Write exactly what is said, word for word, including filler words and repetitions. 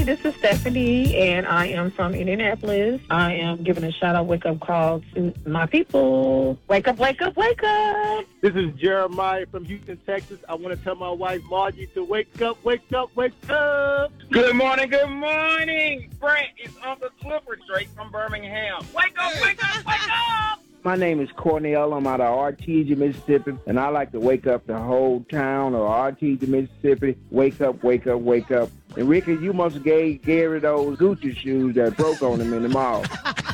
Hey, this is Stephanie, and I am from Indianapolis. I am giving a shout-out wake-up call to my people. Wake up, wake up, wake up. This is Jeremiah from Houston, Texas. I want to tell my wife, Margie, to wake up, wake up, wake up. Good morning, good morning. Brent, it's Uncle Clifford straight from Birmingham. Wake up, wake up, wake up. My name is Cornell. I'm out of Artesia, Mississippi, and I like to wake up the whole town of Artesia, Mississippi. Wake up, wake up, wake up. And Ricky, you must have gave Gary those Gucci shoes that broke on him in the mall.